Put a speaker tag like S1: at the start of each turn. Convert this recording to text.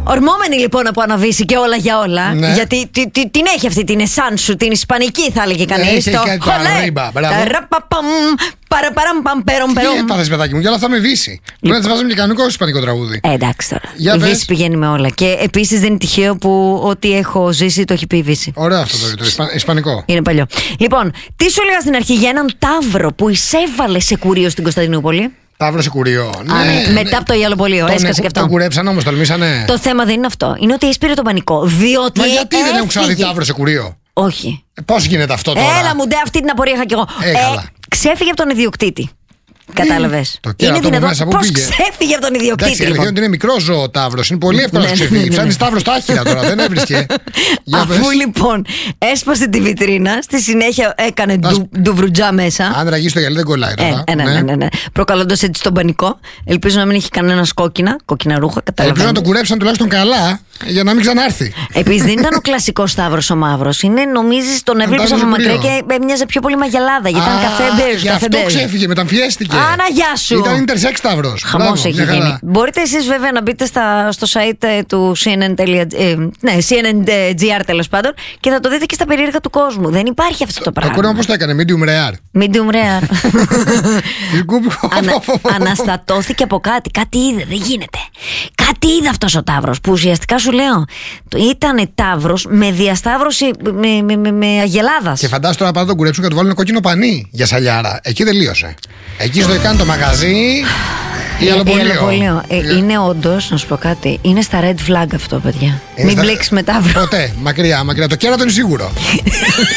S1: Ορμόμενη λοιπόν από Αναβίση και όλα για όλα.
S2: Ναι.
S1: Γιατί την έχει αυτή την εσάν σου, την ισπανική θα έλεγε κανείς.
S2: Έχει κάτι το arriba, μπράβο. Τι έπαθες, παιδάκι μου, και όλα αυτά με Βύση. Πρέπει να τις βάζουμε και κανονικό ισπανικό τραγούδι.
S1: Εντάξει τώρα. Η Βύση πηγαίνει με όλα. Και επίσης δεν είναι τυχαίο που ό,τι έχω ζήσει το έχει πει η Βύση.
S2: Ωραίο αυτό το ισπανικό.
S1: Είναι παλιό. Λοιπόν, τι σου έλεγα στην αρχή για έναν ταύρο που εισέβαλε σε κουρίο στην Κωνσταντινούπολη.
S2: Ταύρο σε κουρίο.
S1: Ναι, μετά από το Ιαλοπολείο. Έσκασε και αυτό.
S2: Τον κουρέψαν όμως, τολμήσανε.
S1: Το θέμα δεν είναι αυτό. Είναι ότι έσπηρε τον πανικό. Διότι.
S2: Μα γιατί δεν έχουν ξαναδεί ταύρο σε κουρίο?
S1: Όχι.
S2: Πώς γίνεται αυτό τώρα?
S1: Έλα μου, αυτή την απορία είχα κι εγώ. Ξέφυγε από τον ιδιοκτήτη. Κατάλαβες.
S2: Είναι δυνατόν?
S1: Πώς ξέφυγε από τον ιδιοκτήτη?
S2: Εντάξει, έλεγε ότι είναι μικρό ζώο ο ταύρος. Είναι πολύ εύκολο να ξεφύγει. Ψάχνει ταύρο στα άχυρα τώρα, δεν έβρισκε.
S1: Αφού λοιπόν έσπασε τη βιτρίνα, στη συνέχεια έκανε ντουβρουτζά μέσα.
S2: Αν ραγεί στο γυαλί δεν κολλάει τώρα.
S1: Ναι. Προκαλώντας έτσι τον πανικό. Ελπίζω να μην έχει κανένα κόκκινα ρούχα.
S2: Ελπίζω να τον κουρέψαν τουλάχιστον καλά για να μην ξανάρθει.
S1: Επίσης δεν ήταν ο κλασικός ταύρος ο μαύρος. Νομίζεις τον έβλεπες από μακριά και έμοιαζε πιο πολύ μαγελάδα. Γιατί ήταν καφέ μπέζ.
S2: Γι' αυτό ξέφυγε, μεταμφιέστηκε.
S1: Αναγιά σου.
S2: Ήταν intersex ταύρος.
S1: Χαμός έχει γίνει. Μπορείτε εσείς βέβαια να μπείτε στο site του CNN.gr τέλος πάντων και θα το δείτε και στα περίεργα του κόσμου. Δεν υπάρχει αυτό το πράγμα.
S2: Το κούρεμα πώς το έκανε, medium rare.
S1: Medium rare. Αναστατώθηκε από κάτι. Κάτι είδε, δεν γίνεται. Κάτι είδε αυτός ο ταύρος που ουσιαστικά σου λέω ήταν ταύρος με διασταύρωση με αγελάδας.
S2: Και φαντάσου τώρα να τον κουρέψουν και του βάλουν κόκκινο πανί για σαλιάρα. Εκεί τελείωσε. Εκεί στο κάνει το μαγαζί.
S1: Ιαλοπολείο. Είναι όντως, να σου πω κάτι, είναι στα red flag αυτό, παιδιά. Μην μπλέξεις με ταύρο.
S2: Ποτέ, μακριά. Το κέρατο είναι σίγουρο.